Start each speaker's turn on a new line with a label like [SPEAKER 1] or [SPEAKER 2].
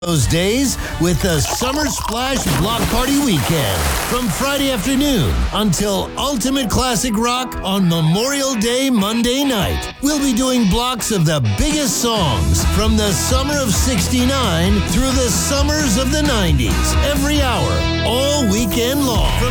[SPEAKER 1] those days with the Summer Splash Block Party Weekend from Friday afternoon until Ultimate Classic Rock on Memorial Day Monday night. We'll be doing blocks of the biggest songs from the summer of '69 through the summers of the '90s every hour, all weekend long. From